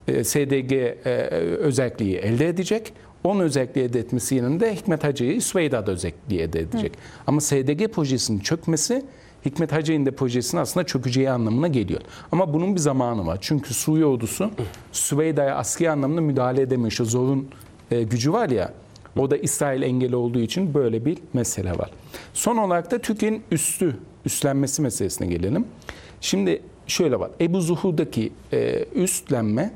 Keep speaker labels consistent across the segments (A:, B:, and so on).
A: SDG özelliği elde edecek. Onun özelliği elde etmesi yanında Hikmet Hacı'yı Süveyda da özelliği elde edecek. Ama SDG projesinin çökmesi Hikmet Hacı'nın da projesinin aslında çökeceği anlamına geliyor. Ama bunun bir zamanı var. Çünkü Suriye ordusu Süveyda'ya askeri anlamda müdahale edemiyor. Şu zorun gücü var ya, o da İsrail engeli olduğu için böyle bir mesele var. Son olarak da Türkiye'nin üstlenmesi meselesine gelelim. Şimdi şöyle var. Ebu Zuhur'daki üstlenme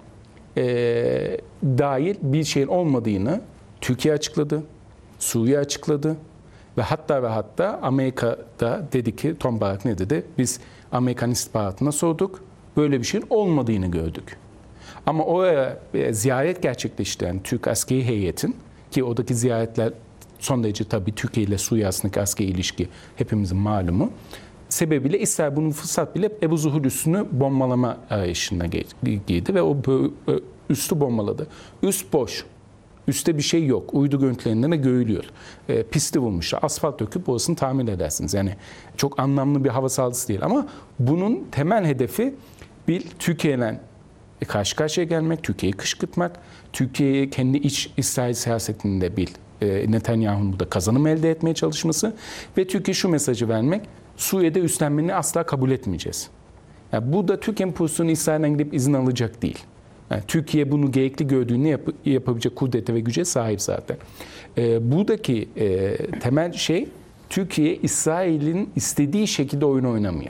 A: dair bir şeyin olmadığını Türkiye açıkladı, Suriye açıkladı ve hatta Amerika'da dedi ki, Tom Barrack ne dedi? Biz Amerikan istihbaratına sorduk, böyle bir şeyin olmadığını gördük. Ama oraya ziyaret gerçekleştiren Türk askeri heyetin, ki oradaki ziyaretler son derece tabii Türkiye ile Suriye arasındaki askeri ilişki hepimizin malumu, sebebiyle İsrail bunun fırsat bilip Ebu Zuhur üssünü bombalama arayışına girdi ve o üstü bombaladı. Üst boş. Üste bir şey yok. Uydu görüntülerinden de görülüyor. Pisti vurmuşlar. Asfalt döküp orasını tamir edersiniz. Yani çok anlamlı bir hava saldırısı değil. Ama bunun temel hedefi bir Türkiye'yle karşı karşıya gelmek, Türkiye'yi kışkırtmak, Türkiye'yi kendi iç İsrail siyasetinde bir Netanyahu'nun burada kazanım elde etmeye çalışması ve Türkiye şu mesajı vermek: Suriye'de üstlenmeni asla kabul etmeyeceğiz. Yani bu da Türkiye'nin pozisyonu İsrail'den gidip izin alacak değil. Yani Türkiye bunu gerekli gördüğünü yapabilecek kudrete ve güce sahip zaten. Buradaki temel şey, Türkiye İsrail'in istediği şekilde oyun oynamıyor.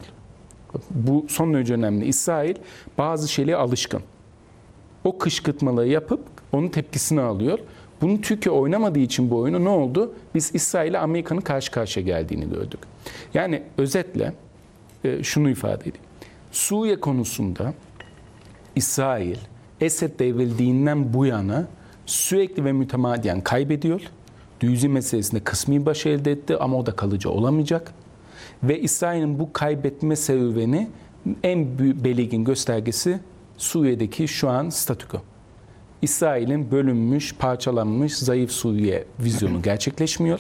A: Bu son derece önemli. İsrail bazı şeylere alışkın. O kışkırtmaları yapıp onun tepkisini alıyor. Bunu Türkiye oynamadığı için bu oyunu ne oldu? Biz İsrail ile Amerika'nın karşı karşıya geldiğini gördük. Yani özetle şunu ifade edeyim. Suriye konusunda İsrail, Esed devrildiğinden bu yana sürekli ve mütemadiyen kaybediyor. Düzü meselesinde kısmi başarı elde etti ama o da kalıcı olamayacak. Ve İsrail'in bu kaybetme serüveni en belirgin göstergesi Suriye'deki şu an statüko. İsrail'in bölünmüş, parçalanmış, zayıf Suriye vizyonu gerçekleşmiyor.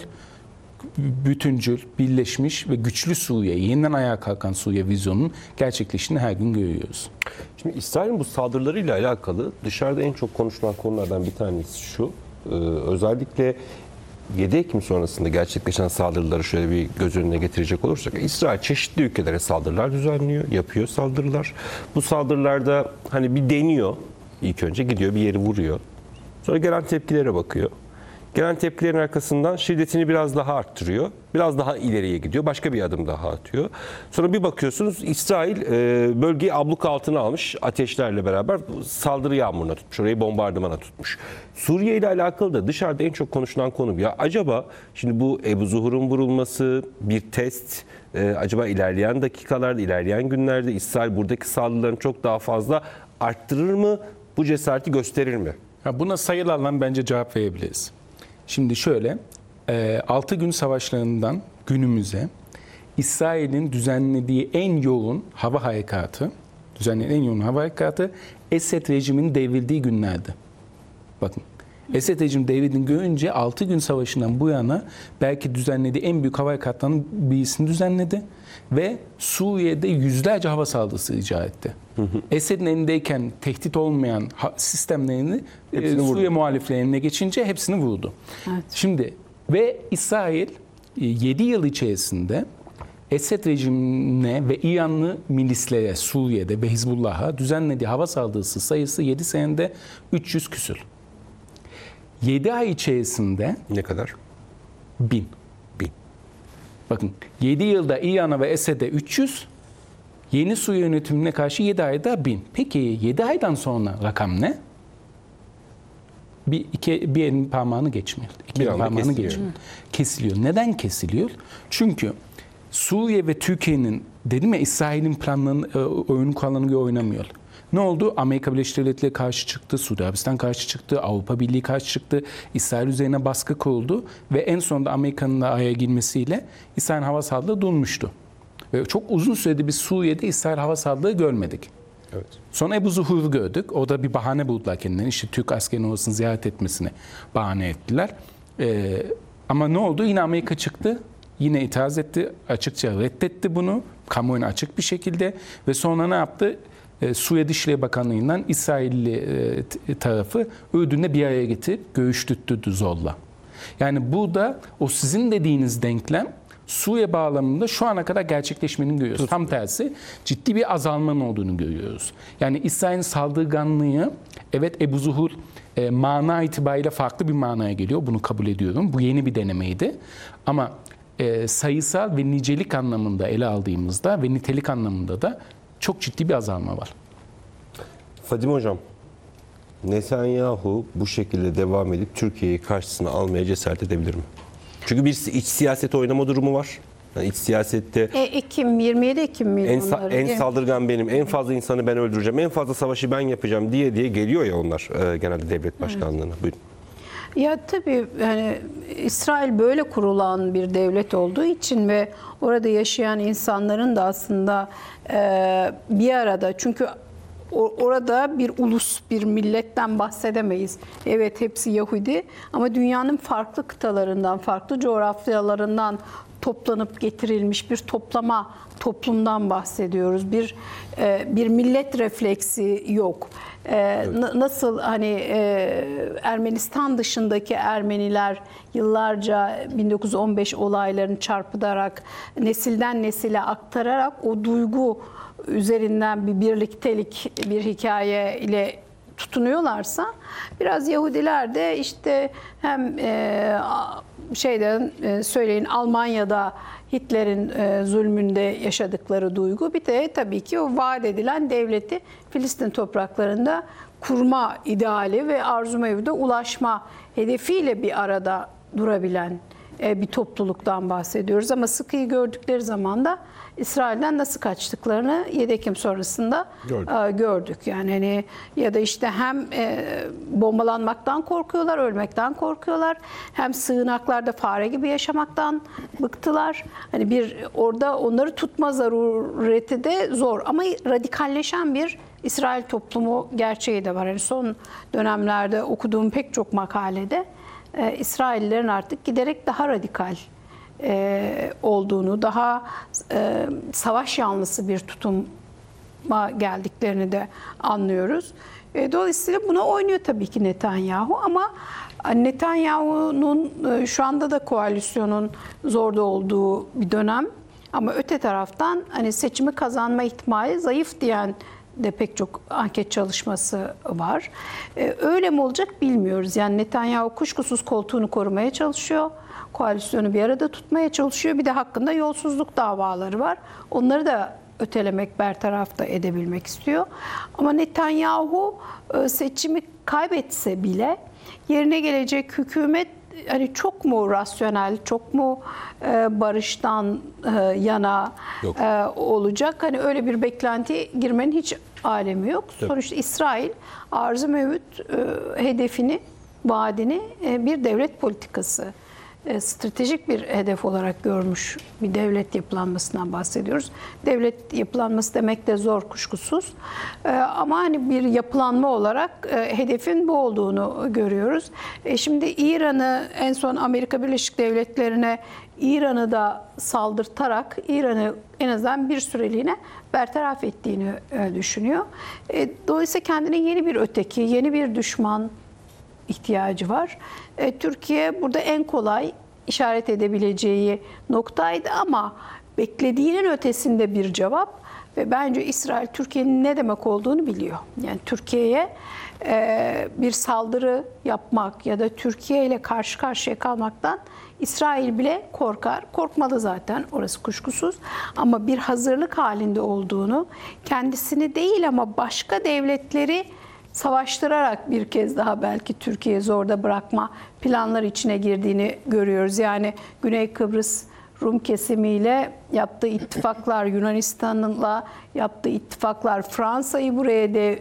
A: Bütüncül, birleşmiş ve güçlü Suriye, yeniden ayağa kalkan Suriye vizyonunun gerçekleştiğini her gün görüyoruz.
B: Şimdi İsrail'in bu saldırılarıyla alakalı dışarıda en çok konuşulan konulardan bir tanesi şu. Özellikle 7 Ekim sonrasında gerçekleşen saldırıları şöyle bir göz önüne getirecek olursak, İsrail çeşitli ülkelere saldırılar düzenliyor, yapıyor saldırılar. Bu saldırılarda hani bir deniyor, ilk önce gidiyor bir yeri vuruyor. Sonra gelen tepkilere bakıyor. Gelen tepkilerin arkasından şiddetini biraz daha arttırıyor. Biraz daha ileriye gidiyor. Başka bir adım daha atıyor. Sonra bir bakıyorsunuz İsrail bölgeyi abluk altına almış, ateşlerle beraber saldırı yağmuruna tutmuş. Orayı bombardımana tutmuş. Suriye ile alakalı da dışarıda en çok konuşulan konu. Ya acaba şimdi bu Ebu Zuhur'un vurulması bir test. Acaba ilerleyen dakikalarda, ilerleyen günlerde İsrail buradaki saldırılarını çok daha fazla arttırır mı? Bu cesareti gösterir mi?
A: Ya buna sayılarla bence cevap verebiliriz. Şimdi şöyle, 6 gün savaşlarından günümüze İsrail'in düzenlediği en yoğun hava harekatı, Esed rejiminin devrildiği günlerdi. Bakın, Esed rejimi devrildiğini görünce 6 gün savaşından bu yana belki düzenlediği en büyük hava harekatlarının birisini düzenledi ve Suriye'de yüzlerce hava saldırısı icra etti. Esed'in elindeyken tehdit olmayan sistemlerini Suriye muhaliflerine geçince hepsini vurdu.
C: Evet.
A: Şimdi ve İsrail 7 yıl içerisinde Esed rejimine ve İranlı milislere Suriye'de ve Hizbullah'a düzenlediği hava saldırısı sayısı 7 senede 300 küsür. 7 ay içerisinde
B: Ne kadar?
A: 1000. Bakın 7 yılda İran'a ve Esed'e 300, yeni Suriye yönetimine karşı 7 ayda 1000. Peki 7 aydan sonra rakam ne? Bir elin parmağını geçmiyor. İki elin parmağını geçmiyor. Kesiliyor. Neden kesiliyor? Çünkü Suriye ve Türkiye'nin, dedim ya, İsrail'in planlarını, oyun kurallarını göre oynamıyor. Ne oldu? Amerika Birleşik Devletleri karşı çıktı, Suudi Arabistan karşı çıktı, Avrupa Birliği karşı çıktı, İsrail üzerine baskı kuruldu ve en sonunda Amerika'nın da araya girmesiyle İsrail hava saldırıları durmuştu. Ve çok uzun süredir biz Suriye'de İsrail hava saldırıları görmedik.
B: Evet.
A: Sonra Ebu Zuhur'u gördük. O da bir bahane buldular kendilerine. İşte Türk askerinin orasını ziyaret etmesini bahane ettiler. Ama ne oldu? Yine Amerika çıktı. Yine itiraz etti. Açıkça reddetti bunu. Kamuoyuna açık bir şekilde. Ve sonra ne yaptı? Suriye Dışişleri Bakanlığı'ndan İsrailli tarafı Ürdün'de bir araya getirip görüştürttürdü zorla. Yani burada o sizin dediğiniz denklem Suriye bağlamında şu ana kadar gerçekleşmenin görüyoruz. Tam tersi ciddi bir azalmanın olduğunu görüyoruz. Yani İsrail'in saldırganlığı, evet Ebu Zuhur mana itibariyle farklı bir manaya geliyor. Bunu kabul ediyorum. Bu yeni bir denemeydi. Ama sayısal ve nicelik anlamında ele aldığımızda ve nitelik anlamında da çok ciddi bir azalma var.
B: Fadime Hocam, Netanyahu bu şekilde devam edip Türkiye'yi karşısına almaya cesaret edebilir mi? Çünkü bir iç siyaset oynama durumu var. Yani iç siyasette
C: Ekim, 27 Ekim miydi onlar?
B: en saldırgan benim, en fazla insanı ben öldüreceğim, en fazla savaşı ben yapacağım diye geliyor ya onlar genelde devlet başkanlığına. Buyurun.
C: Ya tabii yani İsrail böyle kurulan bir devlet olduğu için ve orada yaşayan insanların da aslında bir arada, çünkü orada bir ulus, bir milletten bahsedemeyiz. Evet, hepsi Yahudi ama dünyanın farklı kıtalarından, farklı coğrafyalarından toplanıp getirilmiş bir toplumdan bahsediyoruz. Bir millet refleksi yok. Nasıl hani Ermenistan dışındaki Ermeniler yıllarca 1915 olaylarını çarpıtarak, nesilden nesile aktararak o duygu üzerinden bir birliktelik, bir hikaye ile tutunuyorlarsa, biraz Yahudiler de işte hem söyleyin Almanya'da Hitler'in zulmünde yaşadıkları duygu, bir de tabii ki o vaat edilen devleti Filistin topraklarında kurma ideali ve arzu mevcuda ulaşma hedefiyle bir arada durabilen bir topluluktan bahsediyoruz. Ama sıkıyı gördükleri zaman da İsrail'den nasıl kaçtıklarını 7 Ekim sonrasında gördük. Yani hani ya da işte hem bombalanmaktan korkuyorlar, ölmekten korkuyorlar, hem sığınaklarda fare gibi yaşamaktan bıktılar. Hani orada onları tutma zarureti de zor ama radikalleşen bir İsrail toplumu gerçeği de var. Yani son dönemlerde okuduğum pek çok makalede İsraillerin artık giderek daha radikal olduğunu, daha savaş yanlısı bir tutuma geldiklerini de anlıyoruz. Dolayısıyla buna oynuyor tabii ki Netanyahu, ama Netanyahu'nun şu anda da koalisyonun zorda olduğu bir dönem, ama öte taraftan hani seçimi kazanma ihtimali zayıf diyen de pek çok anket çalışması var. Öyle mi olacak bilmiyoruz. Yani Netanyahu kuşkusuz koltuğunu korumaya çalışıyor. Koalisyonu bir arada tutmaya çalışıyor. Bir de hakkında yolsuzluk davaları var. Onları da ötelemek, bertaraf da edebilmek istiyor. Ama Netanyahu seçimi kaybetse bile yerine gelecek hükümet hani çok mu rasyonel, çok mu barıştan yana olacak? Hani öyle bir beklentiye girmenin hiç alemi yok. Evet. Sonuçta İsrail arz-ı mevcut hedefini, vaadini bir devlet politikası, stratejik bir hedef olarak görmüş bir devlet yapılanmasından bahsediyoruz. Devlet yapılanması demek de zor kuşkusuz. Ama hani bir yapılanma olarak hedefin bu olduğunu görüyoruz. Şimdi İran'ı, en son Amerika Birleşik Devletleri'ne İran'ı da saldırtarak İran'ı en azından bir süreliğine bertaraf ettiğini düşünüyor. Dolayısıyla kendine yeni bir öteki, yeni bir düşman ihtiyacı var. Türkiye burada en kolay işaret edebileceği noktaydı, ama beklediğinin ötesinde bir cevap ve bence İsrail Türkiye'nin ne demek olduğunu biliyor. Yani Türkiye'ye bir saldırı yapmak ya da Türkiye ile karşı karşıya kalmaktan İsrail bile korkar. Korkmalı zaten, orası kuşkusuz. Ama bir hazırlık halinde olduğunu, kendisini değil ama başka devletleri savaştırarak bir kez daha belki Türkiye'yi zorda bırakma planları içine girdiğini görüyoruz. Yani Güney Kıbrıs Rum kesimiyle yaptığı ittifaklar, Yunanistan'la yaptığı ittifaklar, Fransa'yı buraya de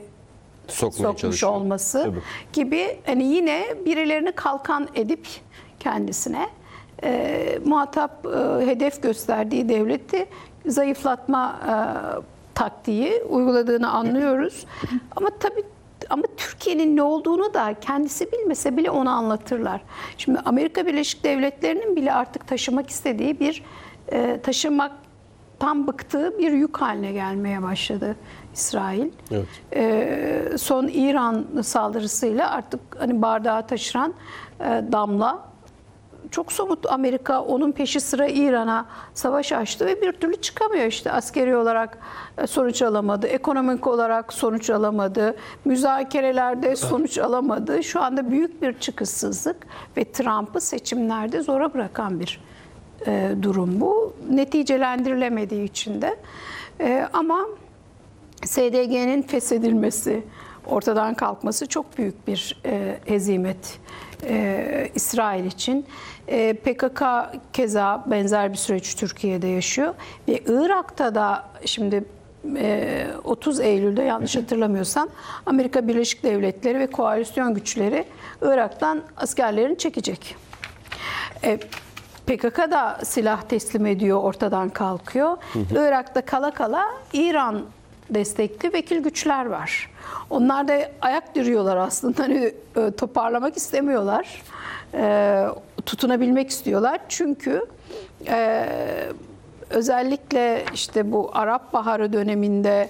C: sokmuş olması gibi, hani yine birilerini kalkan edip kendisine muhatap hedef gösterdiği devleti zayıflatma taktiği uyguladığını anlıyoruz. Ama Türkiye'nin ne olduğunu da kendisi bilmese bile onu anlatırlar. Şimdi Amerika Birleşik Devletleri'nin bile artık taşımak istediği bir taşımaktan tam bıktığı bir yük haline gelmeye başladı İsrail.
B: Evet.
C: Son İran saldırısıyla artık hani bardağı taşıran damla çok somut. Amerika onun peşi sıra İran'a savaş açtı ve bir türlü çıkamıyor işte. Askeri olarak sonuç alamadı, ekonomik olarak sonuç alamadı, müzakerelerde sonuç alamadı. Şu anda büyük bir çıkışsızlık ve Trump'ı seçimlerde zora bırakan bir durum bu. Neticelendirilemediği için de. Ama SDG'nin feshedilmesi, ortadan kalkması çok büyük bir hezimet İsrail için. PKK keza benzer bir süreç Türkiye'de yaşıyor. Ve Irak'ta da şimdi 30 Eylül'de yanlış hatırlamıyorsam Amerika Birleşik Devletleri ve koalisyon güçleri Irak'tan askerlerini çekecek. PKK da silah teslim ediyor, ortadan kalkıyor. Irak'ta kala kala İran destekli vekil güçler var. Onlar da ayak diriyorlar aslında. Hani toparlamak istemiyorlar. Tutunabilmek istiyorlar. Çünkü özellikle işte bu Arap Baharı döneminde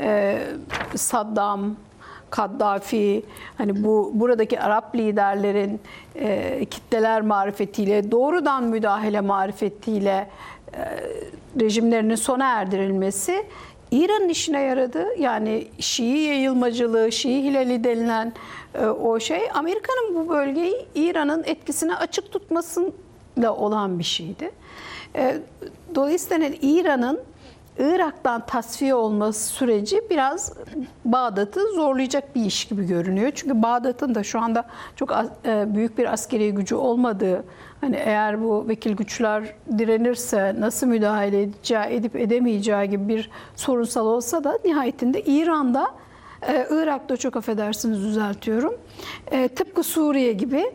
C: Saddam, Kaddafi, hani buradaki Arap liderlerin kitleler marifetiyle, doğrudan müdahale marifetiyle rejimlerinin sona erdirilmesi İran'ın işine yaradı. Yani Şii yayılmacılığı, Şii hilali denilen o şey, Amerika'nın bu bölgeyi İran'ın etkisine açık tutmasıyla olan bir şeydi. Dolayısıyla İran'ın Irak'tan tasfiye olması süreci biraz Bağdat'ı zorlayacak bir iş gibi görünüyor. Çünkü Bağdat'ın da şu anda çok büyük bir askeri gücü olmadığı, hani eğer bu vekil güçler direnirse nasıl müdahale edip edemeyeceği gibi bir sorunsal olsa da nihayetinde İran'da, Irak'ta çok affedersiniz düzeltiyorum, tıpkı Suriye gibi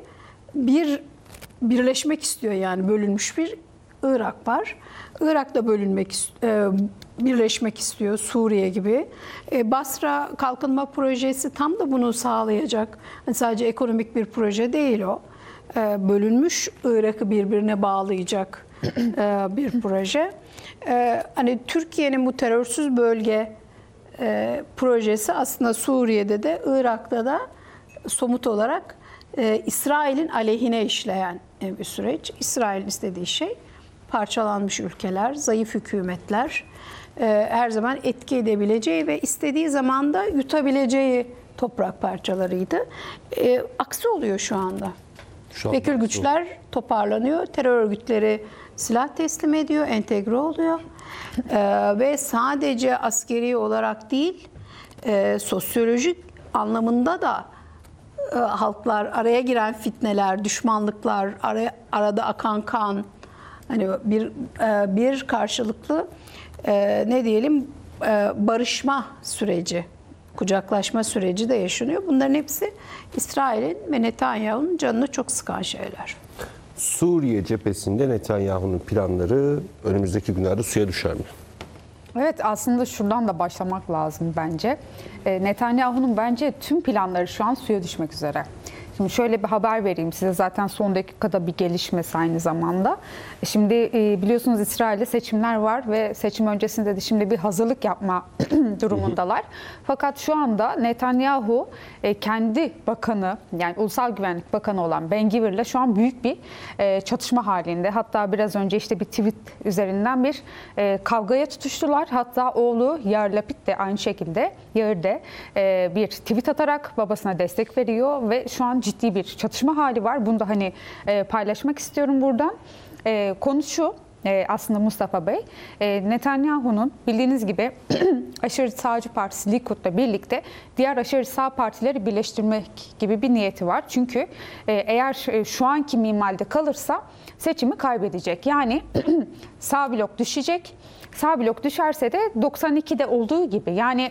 C: birleşmek istiyor, yani bölünmüş bir Irak var. Irak'ta birleşmek istiyor Suriye gibi. Basra Kalkınma Projesi tam da bunu sağlayacak. Yani sadece ekonomik bir proje değil o. Bölünmüş Irak'ı birbirine bağlayacak bir proje. Hani Türkiye'nin bu terörsüz bölge projesi aslında Suriye'de de Irak'ta da somut olarak İsrail'in aleyhine işleyen bir süreç. İsrail'in istediği şey parçalanmış ülkeler, zayıf hükümetler, her zaman etki edebileceği ve istediği zaman da yutabileceği toprak parçalarıydı. Aksi oluyor şu anda. Vekil güçler toparlanıyor, terör örgütleri silah teslim ediyor, entegre oluyor. Ve sadece askeri olarak değil, sosyolojik anlamında da halklar, araya giren fitneler, düşmanlıklar, arada akan kan, hani bir karşılıklı ne diyelim barışma süreci, kucaklaşma süreci de yaşanıyor. Bunların hepsi İsrail'in ve Netanyahu'nun canını çok sıkan şeyler.
B: Suriye cephesinde Netanyahu'nun planları önümüzdeki günlerde suya düşer mi?
D: Evet, aslında şuradan da başlamak lazım bence. Netanyahu'nun bence tüm planları şu an suya düşmek üzere. Şimdi şöyle bir haber vereyim size, zaten son dakikada bir gelişmesi aynı zamanda. Şimdi biliyorsunuz İsrail'de seçimler var ve seçim öncesinde de şimdi bir hazırlık yapma durumundalar. Fakat şu anda Netanyahu kendi bakanı, yani Ulusal Güvenlik Bakanı olan Ben-Gvir'le şu an büyük bir çatışma halinde. Hatta biraz önce işte bir tweet üzerinden bir kavgaya tutuştular. Hatta oğlu Yair Lapid de aynı şekilde, Yair de bir tweet atarak babasına destek veriyor ve şu an ciddi bir çatışma hali var. Bunu da hani paylaşmak istiyorum buradan. Konu şu, aslında Mustafa Bey, Netanyahu'nun bildiğiniz gibi aşırı sağcı partisi Likud'la birlikte diğer aşırı sağ partileri birleştirmek gibi bir niyeti var. Çünkü eğer şu anki minvalde kalırsa seçimi kaybedecek. Yani sağ blok düşecek. Sağ blok düşerse de 92'de olduğu gibi, yani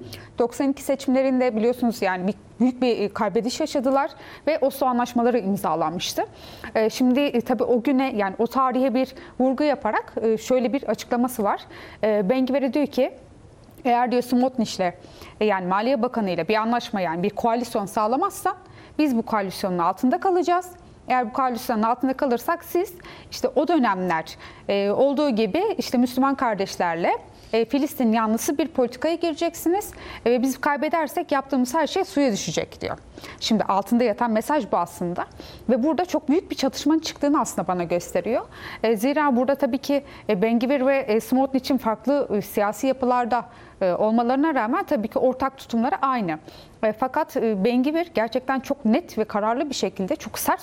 D: 92 seçimlerinde biliyorsunuz yani büyük bir kaybediş yaşadılar ve Oslo anlaşmaları imzalanmıştı. Şimdi tabii o güne, yani o tarihe bir vurgu yaparak şöyle bir açıklaması var. Ben-Gvir'e diyor ki, eğer diyor Smotric'le, yani Maliye Bakanı ile bir anlaşma, yani bir koalisyon sağlamazsan biz bu koalisyonun altında kalacağız. Eğer bu koalisyonun altında kalırsak siz işte o dönemler olduğu gibi işte Müslüman kardeşlerle Filistin yanlısı bir politikaya gireceksiniz ve biz kaybedersek yaptığımız her şey suya düşecek diyor. Şimdi altında yatan mesaj bu aslında ve burada çok büyük bir çatışmanın çıktığını aslında bana gösteriyor. Zira burada tabii ki Ben-Gvir ve Smotrich'in farklı siyasi yapılarda olmalarına rağmen tabii ki ortak tutumları aynı. Fakat Ben-Gvir gerçekten çok net ve kararlı bir şekilde çok sert